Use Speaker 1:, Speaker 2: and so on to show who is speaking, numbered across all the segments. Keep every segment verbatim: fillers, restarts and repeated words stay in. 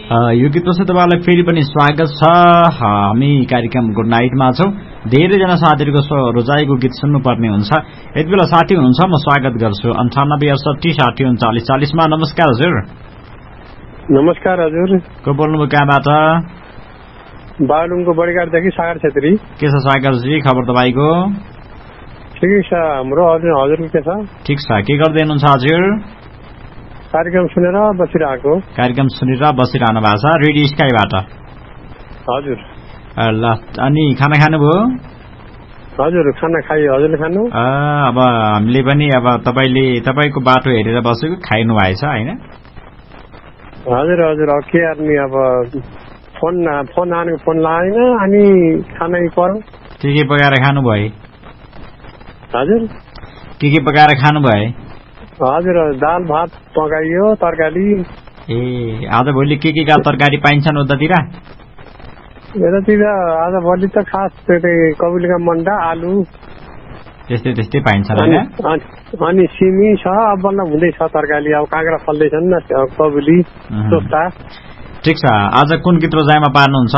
Speaker 1: यो गीतपछि तपाईलाई फेरि पनि स्वागत छ। हामी कार्यक्रम गुड नाइटमा छौं। धेरैजना साथीहरूको रोजाइको गीत सुन्नुपर्ने हुन्छ। यति बेला साथी हुनुहुन्छ, म स्वागत गर्छु अन्ठानब्बे अडसठी साठी उन्चालिस चालिसमा। नमस्कार हजुर।
Speaker 2: नमस्कार हजुर।
Speaker 1: को बोल्नुभयो, कहाँबाट?
Speaker 2: बालुङको बडीघाटदेखि सागर छेत्री।
Speaker 1: के छ सागरजी, खबर तपाईँको?
Speaker 2: ठिकै छ हाम्रो। हजुर हजुरको के छ?
Speaker 1: ठिक छ। के गर्दै हुनुहुन्छ हजुर?
Speaker 2: कार्यक्रम सुनेर बसिरहेको।
Speaker 1: कार्यक्रम सुनेर बसिरहनु भएको छ रेडियो स्काईबाट?
Speaker 2: हजुर।
Speaker 1: ल, अनि खाना खानुभयो?
Speaker 2: हजुर खाना खायो। हजुरले खानु?
Speaker 1: अब हामीले पनि अब तपाईँले तपाईँको बाटो हेरेर बसेको खाइनु भएछ होइन?
Speaker 2: हजुर हजुर। अब के गर्ने, अब फोन फोन आनेको फोन लागेन अनि खाना पर्यो।
Speaker 1: के के पकाएर खानुभयो?
Speaker 2: हजुर
Speaker 1: के के पकाएर खानुभयो?
Speaker 2: हजुर दाल भात पकाइयो, तरकारी।
Speaker 1: ए आज भोलि के के का तरकारी पाइन्छन् उतातिर?
Speaker 2: यतातिर आज भोलि त खास कबुलीका मन्डा, आलु
Speaker 1: त्यस्तै त्यस्तै पाइन्छन् होइन?
Speaker 2: अनि सिमी छ, अब बल्ल हुँदैछ तरकारी। अब काँक्रा फल्दैछन् न, कबुली चोस्टा।
Speaker 1: ठिक छ। आज कुन गीत रोजाइमा पार्नुहुन्छ?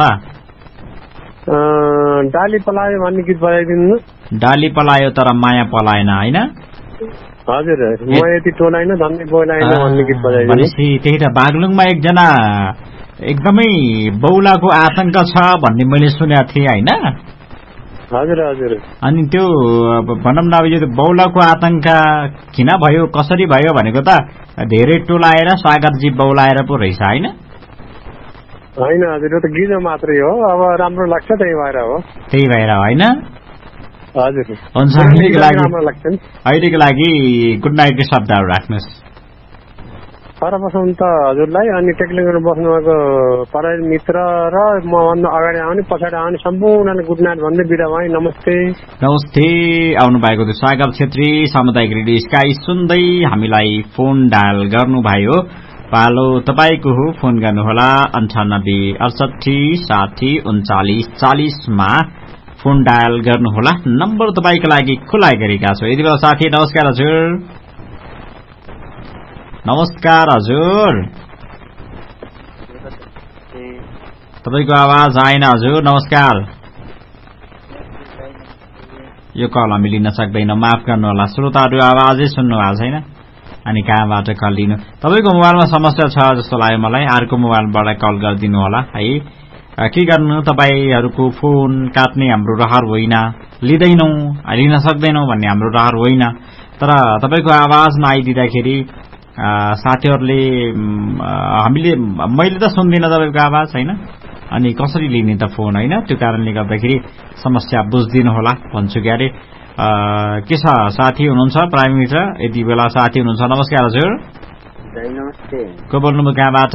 Speaker 2: डाली पलायो भन्ने गीत बजाइदिनु।
Speaker 1: डाली पलायो तर माया पलाएन होइन?
Speaker 2: हजुर, म यति टोलाइन धन्दै बोलाइन भन्ने गीत बजाइदिनु।
Speaker 1: भनेपछि त्यही त बागलुङमा एकजना एकदमै बौलाको आतंक छ भन्ने मैले सुनेको थिएँ होइन?
Speaker 2: हजुर हजुर।
Speaker 1: अनि त्यो भनौँ न अब यो बौलाको आतंक किन भयो, कसरी भयो भनेको त धेरै टोलाएर स्वागतजी बौलाएर पो रहेछ होइन?
Speaker 2: होइन हजुर, यो त गीत मात्रै हो। अब राम्रो लाग्छ त्यही भएर हो।
Speaker 1: त्यही भएर होइन?
Speaker 2: हजुर
Speaker 1: हुन्छ। अहिलेको लागि गुड नाइटको शब्दहरू राख्नुहोस्।
Speaker 2: सर्वप्रथम त हजुरलाई, अनि टेक्लिङमा बस्नुभएको पराई मित्र र म भन्दा अगाडि आउने पछाडि आउने सम्पूर्णलाई गुड नाइट भन्दै बिदा भएँ। नमस्ते।
Speaker 1: नमस्ते। आउनु भएको थियो सागर छेत्री, सामुदायिक रेडियो स्काई सुन्दै हामीलाई फोन डायल गर्नुभयो। पालो तपाईँको हो, फोन गर्नुहोला अन्ठानब्बे अडसठी साठी उन्चालिस चालिसमा फोन डायल गर्नुहोला। नम्बर तपाईँको लागि खुला गरेका छौँ यति बेला साथी। नमस्कार हजुर। नमस्कार हजुर, तपाईँको आवाज आएन हजुर। नमस्कार। यो कल हामी लिन सक्दैनौँ, माफ गर्नुहोला। श्रोताहरू आवाजै सुन्नु भएको छैन, अनि कहाँबाट कल लिनु? तपाईँको मोबाइलमा समस्या छ जस्तो लाग्यो मलाई। अर्को मोबाइलबाट कल गरिदिनु होला है। के गर्नु, तपाईँहरूको फोन काट्ने हाम्रो रहर होइन, लिँदैनौँ, लिन सक्दैनौँ भन्ने हाम्रो रहर होइन। तर तपाईँको आवाज नआइदिँदाखेरि साथीहरूले हामीले मैले त सुन्दिनँ तपाईँको आवाज होइन, अनि कसरी लिने त फोन होइन? त्यो कारणले गर्दाखेरि समस्या बुझिदिनु होला भन्छु। क्यारे के छ, साथी हुनुहुन्छ प्राइम मिनिस्टर यति बेला साथी हुनुहुन्छ? नमस्कार हजुर।
Speaker 3: नमस्ते।
Speaker 1: को बोल्नुभयो, कहाँबाट?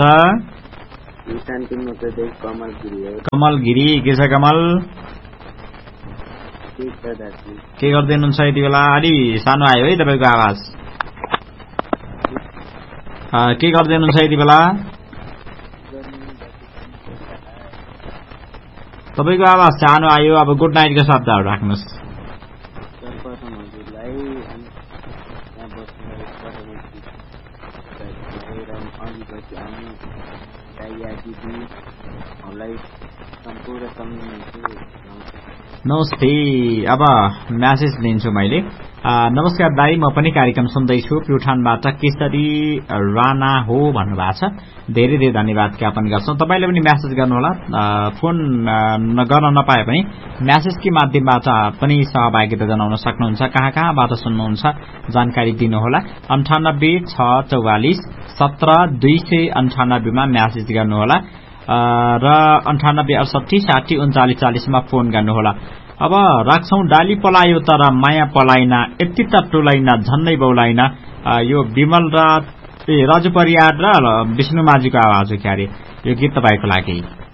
Speaker 3: कमल गिरी।
Speaker 1: कमल गिरी, के छ कमल? के गर्दै हुनुहुन्छ यति बेला? अलि सानो आयो है तपाईँको आवाज। के गर्दै हुनुहुन्छ यति बेला? तपाईँको आवाज सानो आयो। अब गुड नाइटको शब्दहरू राख्नुहोस्। नमस्ते। अब म्यासेज लिन्छु मैले। नमस्कार दाई, म पनि कार्यक्रम सुन्दैछु प्युठानबाट। केसरी राणा हो भन्नुभएको छ। धेरै धेरै धन्यवाद ज्ञापन गर्छौँ। तपाईँले पनि म्यासेज गर्नुहोला। फोन गर्न नपाए पनि म्यासेजकै माध्यमबाट पनि सहभागिता जनाउन सक्नुहुन्छ। कहाँ कहाँबाट सुन्नुहुन्छ जानकारी दिनुहोला। अन्ठानब्बे छ चौवालिस सत्र दुई सय अन्ठानब्बेमा म्यासेज गर्नुहोला र अन्ठानब्बे अडसठी साठी उन्चालिस चालिसमा फोन गर्नुहोला। अब राख्छौं डाली पलायो तर माया पलाइना, यति त टोलाइना झन्नै बौलाइना। यो विमल र राजु परियार र विष्णु माझीको आवाज हो क्यारे। यो गीत तपाईँको लागि।